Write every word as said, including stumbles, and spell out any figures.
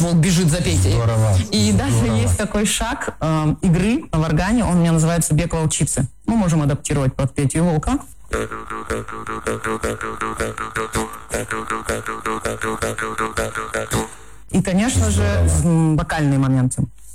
волк бежит, запейте. Здорово. И Здорово. даже есть такой шаг э, игры в органе, он у меня называется «Бег волчицы». Мы можем адаптировать под петью волка. И, конечно же, вокальные моменты.